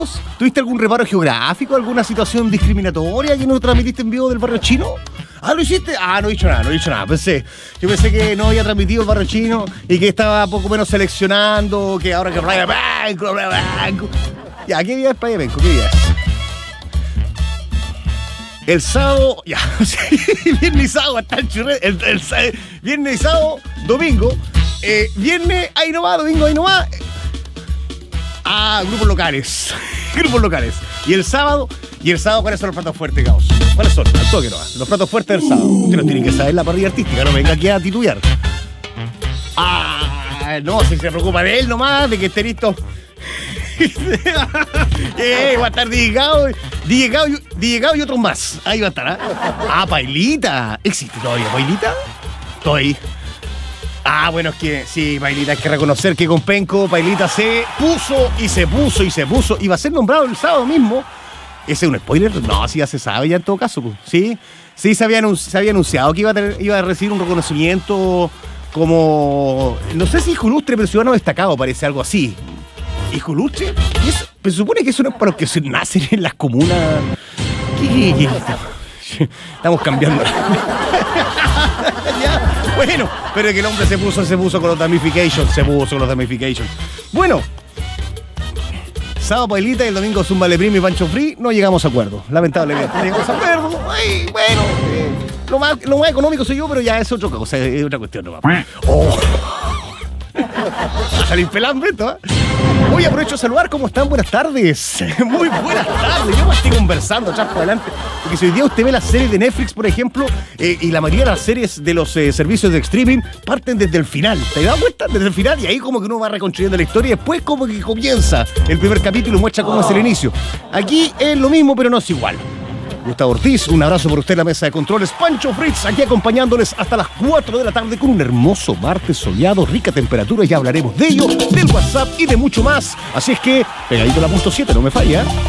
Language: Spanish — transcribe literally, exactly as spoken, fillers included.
¿Tuviste algún reparo geográfico, alguna situación discriminatoria que no transmitiste en vivo del barrio chino? Ah, ¿lo hiciste? Ah, no he dicho nada, no he dicho nada. Pensé, yo pensé que no había transmitido el barrio chino y que estaba poco menos seleccionando, que ahora que Playa Blanco, Playa Blanco. Ya, ¿qué día es Playa Blanco? ¿Qué día es? El sábado, ya, sí, viernes y sábado hasta el churre, el, el, el, viernes y sábado, domingo, eh, viernes, ahí no va, domingo, ahí no va. Ah, grupos locales. Grupos locales. Y el sábado, y el sábado, ¿cuáles son los platos fuertes, Caos? ¿Cuáles son? Al toque, no. Los platos fuertes del sábado. Usted no tiene que saber la parrilla artística, no venga aquí a titubear. Ah, no, si se preocupa de él nomás, de que esté listo. eh, va a estar D J Gao, D J Gao, D J Gao y otros más. Ahí va a estar, ¿ah? Ah, Pailita. ¿Existe todavía Pailita? Estoy. Ah, bueno, es que sí, Pailita, hay que reconocer que con Penco, Pailita se puso y se puso y se puso. Y va a ser nombrado el sábado mismo. ¿Ese es un spoiler? No, sí, ya se sabe ya en todo caso. Sí, sí se había, anunci- se había anunciado que iba a, tener, iba a recibir un reconocimiento como, no sé si hijo ilustre, pero ciudadano destacado, parece algo así. ¿Hijo ilustre? ¿Y eso? Pues se supone que eso no es para los que se nacen en las comunas. ¿Qué? qué, qué? Estamos cambiando. Ya, bueno, pero es que el hombre se puso, se puso con los damnifications, se puso con los damnifications. Bueno, sábado Pailita y el domingo Zumba Le Primo y Pancho Free, no llegamos a acuerdo, lamentablemente. No llegamos a acuerdo. Ay, bueno, eh, lo, más, lo más económico soy yo, pero ya es otra cosa, es otra cuestión. No va. Oh. Va a salir pelambre esto, ¿eh? Hoy aprovecho de saludar, ¿cómo están? Buenas tardes. Muy buenas tardes. Yo me estoy conversando atrás por adelante. Porque si hoy día usted ve las series de Netflix, por ejemplo, eh, y la mayoría de las series de los eh, servicios de streaming parten desde el final. ¿Te das cuenta? Desde el final, y ahí como que uno va reconstruyendo la historia y después como que comienza el primer capítulo y muestra cómo es el inicio. Aquí es lo mismo, pero no es igual. Gustavo Ortiz, un abrazo por usted en la mesa de controles. Pancho Fritz, aquí acompañándoles hasta las cuatro de la tarde con un hermoso martes soleado, rica temperatura. Ya hablaremos de ello, del WhatsApp y de mucho más. Así es que, pegadito a la punto siete, no me falla.